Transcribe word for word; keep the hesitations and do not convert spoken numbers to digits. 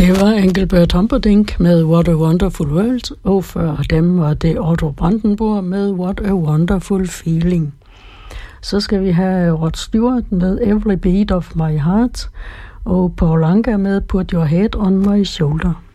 Det var Engelbert Humperdinck med What a Wonderful World, og før dem var det Otto Brandenburg med What a Wonderful Feeling. Så skal vi have Rod Stewart med Every Beat of My Heart, og Paul Anka med Put Your Head on My Shoulder.